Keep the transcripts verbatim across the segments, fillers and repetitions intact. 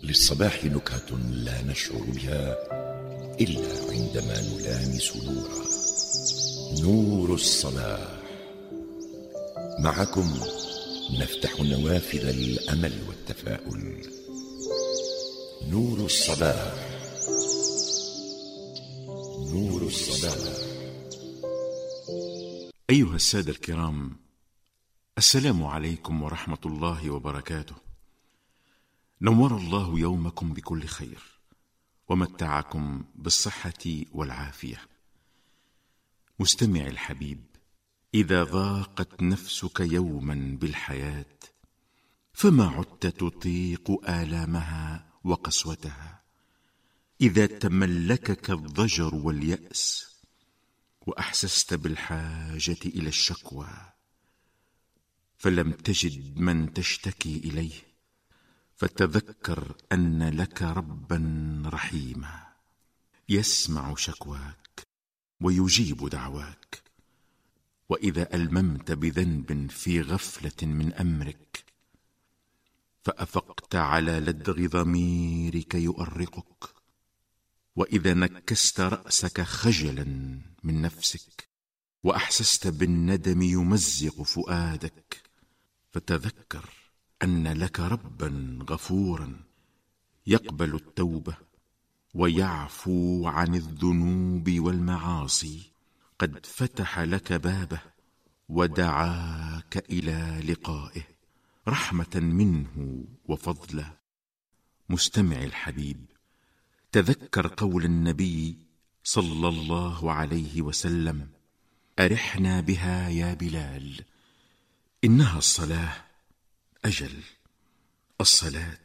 للصباح نكهة لا نشعر بها إلا عندما نلامس نورا. نور الصباح. معكم نفتح نوافذ الأمل والتفاؤل. نور الصباح. نور الصباح. أيها السادة الكرام، السلام عليكم ورحمة الله وبركاته. نور الله يومكم بكل خير ومتعكم بالصحة والعافية. مستمع الحبيب، إذا ضاقت نفسك يوما بالحياة فما عدت تطيق آلامها وقسوتها، إذا تملكك الضجر واليأس وأحسست بالحاجة إلى الشكوى فلم تجد من تشتكي إليه، فتذكر أن لك ربا رحيما يسمع شكواك ويجيب دعواك. وإذا ألممت بذنب في غفلة من أمرك فأفقت على لدغ ضميرك يؤرقك، وإذا نكست رأسك خجلا من نفسك وأحسست بالندم يمزق فؤادك، فتذكر أن لك ربا غفورا يقبل التوبة ويعفو عن الذنوب والمعاصي، قد فتح لك بابه ودعاك إلى لقائه رحمة منه وفضلا. مستمع الحبيب، تذكر قول النبي صلى الله عليه وسلم: أرحنا بها يا بلال، إنها الصلاة. أجل، الصلاة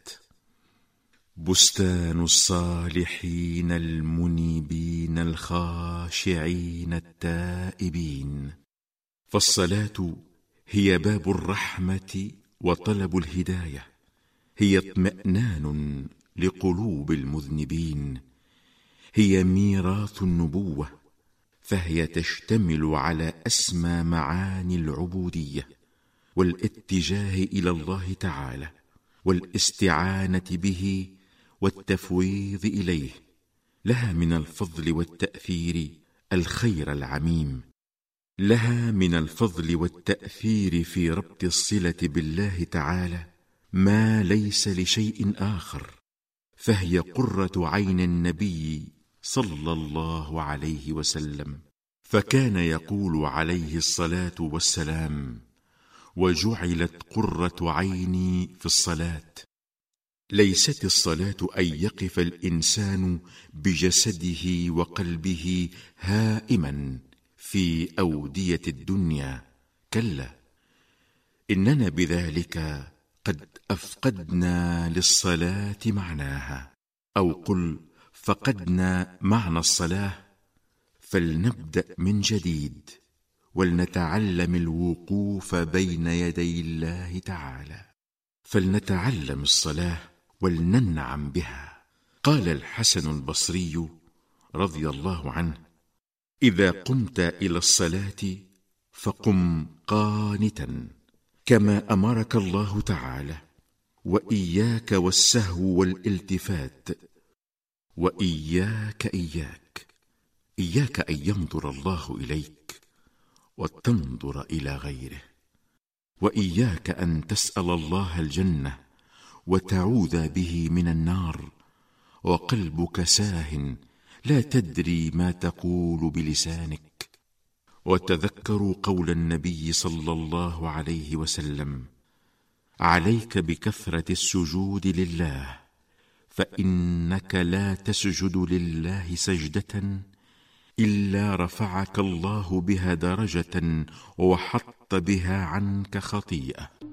بستان الصالحين المنيبين الخاشعين التائبين. فالصلاة هي باب الرحمة وطلب الهداية، هي اطمئنان لقلوب المذنبين، هي ميراث النبوة، فهي تشتمل على أسمى معاني العبودية والاتجاه إلى الله تعالى والاستعانة به والتفويض إليه. لها من الفضل والتأثير الخير العميم، لها من الفضل والتأثير في ربط الصلة بالله تعالى ما ليس لشيء آخر، فهي قرة عين النبي صلى الله عليه وسلم، فكان يقول عليه الصلاة والسلام: وجعلت قرة عيني في الصلاة. ليست الصلاة أن يقف الإنسان بجسده وقلبه هائما في أودية الدنيا، كلا، إننا بذلك قد أفقدنا للصلاة معناها، أو قل فقدنا معنى الصلاة. فلنبدأ من جديد ولنتعلم الوقوف بين يدي الله تعالى، فلنتعلم الصلاة ولننعم بها. قال الحسن البصري رضي الله عنه: إذا قمت إلى الصلاة فقم قانتا كما أمرك الله تعالى، وإياك والسهو والالتفات، وإياك إياك إياك أن ينظر الله إليك وتنظر إلى غيره، وإياك أن تسأل الله الجنة وتعوذ به من النار، وقلبك ساه لا تدري ما تقول بلسانك. وتذكروا قول النبي صلى الله عليه وسلم: عليك بكثرة السجود لله، فإنك لا تسجد لله سجدة إلا رفعك الله بها درجة وحط بها عنك خطيئة.